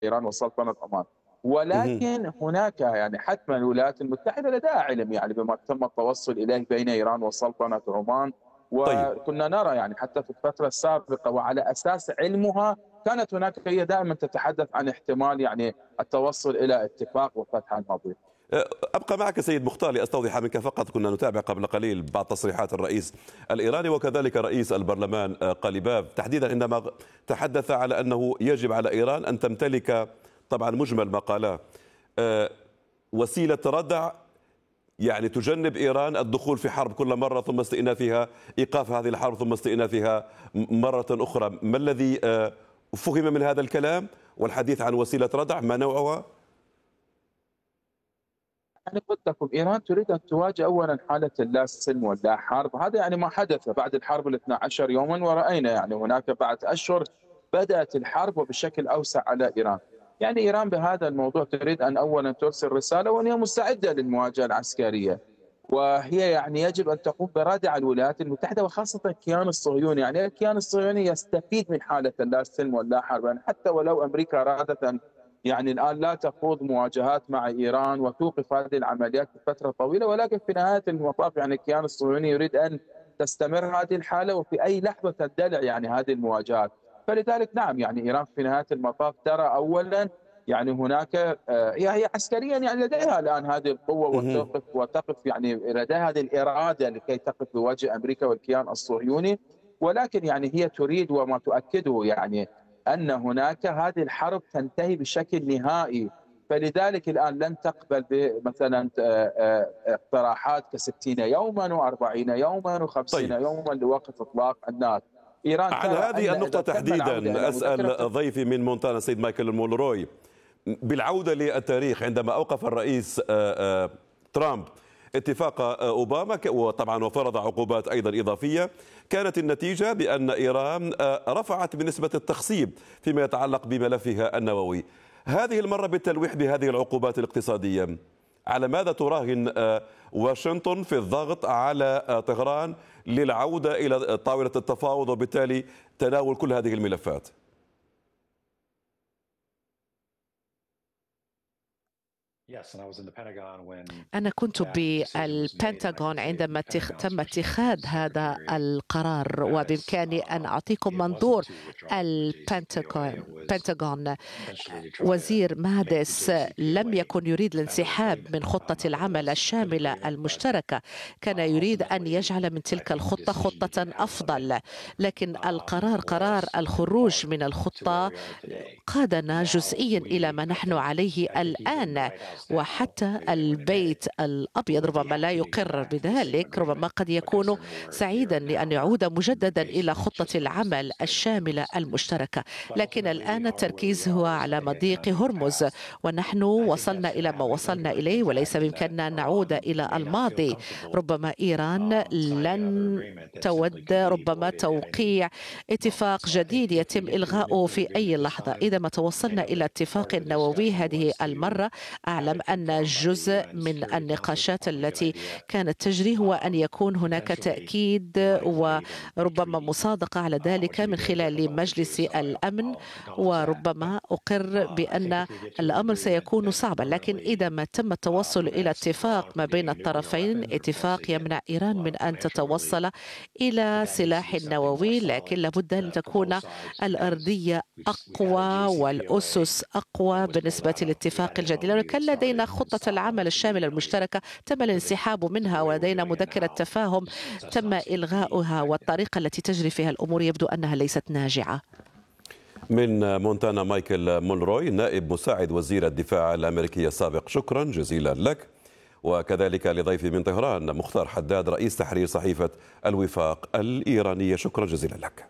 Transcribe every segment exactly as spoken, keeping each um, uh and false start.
إيران وسلطنة عمان. مهم. ولكن هناك يعني حتما الولايات المتحدة لديها علم يعني بما تم التوصل إليه بين إيران وسلطنة عمان، طيب. وكنا نرى يعني حتى في الفترة السابقة وعلى أساس علمها كانت هناك، هي دائما تتحدث عن احتمال يعني التوصل إلى اتفاق وفتح المضيق. أبقى معك سيد مختار لأستوضح منك فقط. كنا نتابع قبل قليل بعض تصريحات الرئيس الإيراني وكذلك رئيس البرلمان قليباف تحديدا عندما تحدث على أنه يجب على إيران أن تمتلك، طبعا مجمل ما قاله، وسيلة ردع يعني تجنب إيران الدخول في حرب كل مرة ثم استئنافها، إيقاف هذه الحرب ثم استئنافها مرة أخرى. ما الذي فهم من هذا الكلام والحديث عن وسيلة ردع؟ ما نوعها؟ يعني قلت لكم إيران تريد أن تواجه أولا حالة اللا سلم واللا حرب، هذا يعني ما حدث بعد الحرب الاثنى عشر يوما، ورأينا يعني هناك بعد أشهر بدأت الحرب وبشكل أوسع على إيران. يعني إيران بهذا الموضوع تريد أن أولا ترسل رسالة وأن هي مستعدة للمواجهة العسكرية، وهي يعني يجب أن تقوم بردع الولايات المتحدة وخاصة الكيان الصهيوني. يعني الكيان الصهيوني يستفيد من حالة اللا سلم واللا حرب، يعني حتى ولو أمريكا أرادت أن يعني الآن لا تخوض مواجهات مع إيران وتوقف هذه العمليات لفترة طويلة، ولكن في نهاية المطاف يعني الكيان الصهيوني يريد أن تستمر هذه الحالة وفي أي لحظة تندلع يعني هذه المواجهات. فلذلك نعم يعني إيران في نهاية المطاف ترى أولا يعني هناك هي عسكريا يعني لديها الآن هذه القوة وتقف وتقف يعني لديها هذه الإرادة لكي تقف بوجه أمريكا والكيان الصهيوني، ولكن يعني هي تريد وما تؤكده يعني أن هناك هذه الحرب تنتهي بشكل نهائي. فلذلك الآن لن تقبل بمثلا اقتراحات كستين يوما وأربعين يوما وخمسين طيب. يوما لوقف إطلاق النار. إيران عن ترى هذه أن النقطة إذا تم العودة إلى تحديدا أسأل مذكرة ضيفي من مونتانا السيد مايكل مولروي، بالعودة للتاريخ عندما أوقف الرئيس ترامب اتفاق أوباما وطبعا وفرض عقوبات أيضا إضافية، كانت النتيجة بأن إيران رفعت بنسبة التخصيب فيما يتعلق بملفها النووي. هذه المرة بالتلويح بهذه العقوبات الاقتصادية، على ماذا تراهن واشنطن في الضغط على طهران للعودة إلى طاولة التفاوض وبالتالي تناول كل هذه الملفات؟ أنا كنت بالبنتاغون عندما تم اتخاذ هذا القرار، وبإمكاني أن أعطيكم منظور البنتاغون. وزير ماديس لم يكن يريد الانسحاب من خطة العمل الشاملة المشتركة، كان يريد أن يجعل من تلك الخطة خطة أفضل، لكن القرار قرار الخروج من الخطة قادنا جزئيا إلى ما نحن عليه الآن. وحتى البيت الأبيض ربما لا يقر بذلك، ربما قد يكون سعيدا لأن يعود مجددا إلى خطة العمل الشاملة المشتركة، لكن الآن التركيز هو على مضيق هرمز، ونحن وصلنا إلى ما وصلنا إليه وليس بإمكاننا أن نعود إلى الماضي. ربما إيران لن تود ربما توقيع اتفاق جديد يتم إلغاؤه في أي لحظة. إذا ما توصلنا إلى اتفاق نووي هذه المرة، أعلم أن جزء من النقاشات التي كانت تجري هو أن يكون هناك تأكيد وربما مصادقة على ذلك من خلال مجلس الأمن، وربما أقر بأن الأمر سيكون صعبا، لكن إذا ما تم التوصل إلى اتفاق ما بين الطرفين، اتفاق يمنع إيران من أن تتوصل إلى سلاح نووي، لكن لابد أن تكون الأرضية أقوى والأسس أقوى بالنسبة للاتفاق الجديد. لأنه كان لدينا خطة العمل الشاملة المشتركة تم الانسحاب منها، ولدينا مذكرة تفاهم تم إلغاؤها، والطريقة التي تجري فيها الأمور يبدو أنها ليست ناجعة. من مونتانا مايكل مولروي نائب مساعد وزير الدفاع الأمريكي السابق، شكرا جزيلا لك. وكذلك لضيفي من طهران مختار حداد رئيس تحرير صحيفة الوفاق الإيرانية، شكرا جزيلا لك.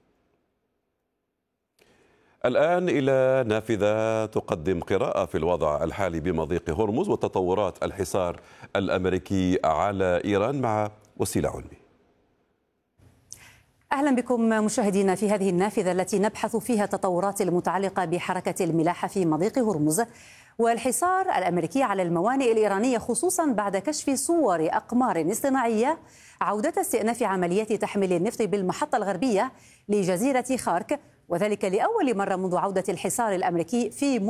الآن إلى نافذة تقدم قراءة في الوضع الحالي بمضيق هرمز وتطورات الحصار الأمريكي على إيران مع وسيلة علمي. أهلا بكم مشاهدينا في هذه النافذة التي نبحث فيها التطورات المتعلقة بحركة الملاحة في مضيق هرمز والحصار الأمريكي على الموانئ الإيرانية، خصوصا بعد كشف صور أقمار اصطناعية عودة استئناف عمليات تحميل النفط بالمحطة الغربية لجزيرة خارك وذلك لأول مرة منذ عودة الحصار الأمريكي في